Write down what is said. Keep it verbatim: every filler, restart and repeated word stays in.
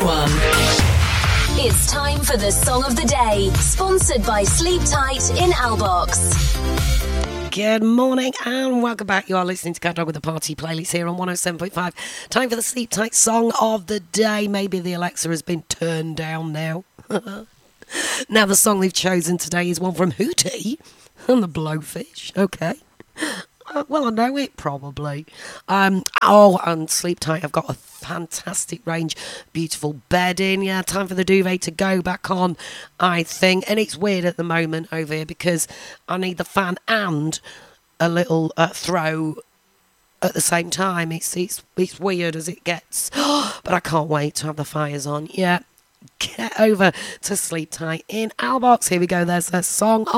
one. It's time for the Song of the Day, sponsored by Sleep Tight in Albox. Good morning and welcome back. You are listening to Cat Dog with the Party playlist here on one oh seven point five. Time for the Sleep Tight Song of the Day. Maybe the Alexa has been turned down now. Now the song they've chosen today is one from Hootie and the Blowfish. Okay. Uh, well, I know it probably. Um, oh, and Sleep Tight, I've got a fantastic range, beautiful bedding. Yeah, time for the duvet to go back on, I think. And it's weird at the moment over here because I need the fan and a little uh, throw at the same time. It's, it's, it's weird as it gets. But I can't wait to have the fires on. Yeah, get over to Sleep Tight in Albox. Here we go. There's a song